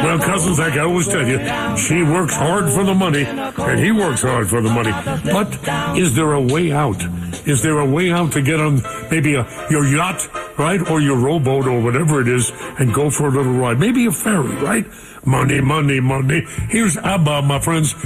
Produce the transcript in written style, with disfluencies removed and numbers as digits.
Well, Cousin Zach, I always tell you, she works hard for the money, and he works hard for the money. But is there a way out? Is there a way out to get on maybe your yacht, right, or your rowboat or whatever it is, and go for a little ride? Maybe a ferry, right? Money, money, money. Here's ABBA, my friends.